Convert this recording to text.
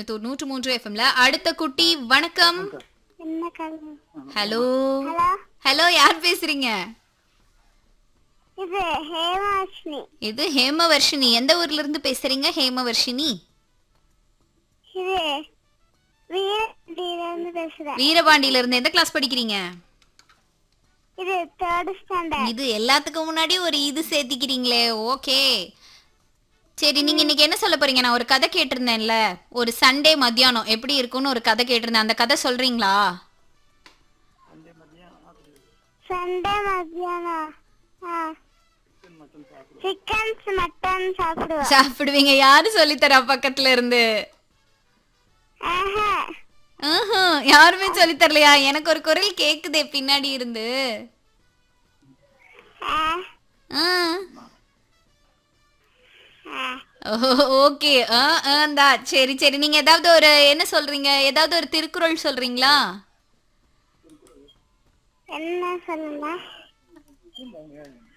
கோயம்புத்தூர் 103 எஃப்எம்ல அடுத்த குட்டி வணக்கம். ஹலோ ஹலோ, யார் பேசுறீங்க? இது ஹேமவர்ஷினி. எந்த ஊர்ல இருந்து பேசுறீங்க ஹேமவர்ஷினி? வீரபாண்டியில இருந்து. எந்த கிளாஸ் படிக்கிறீங்க? இது எல்லாத்துக்கும் முன்னாடி ஒரு இது சேர்த்திக்கிறீங்களே. ஓகே சரி, நீங்க இன்னைக்கு என்ன சொல்ல போறீங்க? நான் ஒரு கதை கேட்டிருந்தேன்ல, ஒரு சண்டே மத்தியானம் எப்படி இருக்கும்னு ஒரு கதை கேட்டிருந்தேன். அந்த கதை சொல்றீங்களா? சண்டே மத்தியானம் சிக்கன் மட்டன் சாப்பிடுவீங்க? யாரு சொல்லித்தரா பக்கத்துல இருந்து? யாருமே சொல்லி தரலையா? எனக்கு ஒரு குரல் கேக்குதே பின்னாடி இருந்து. ஓகே. சரி சரி, நீங்க ஏதாவது ஒரு என்ன சொல்றீங்க? ஏதாவது ஒரு திருக்குறள் சொல்றீங்களா? என்ன சொல்லுங்க?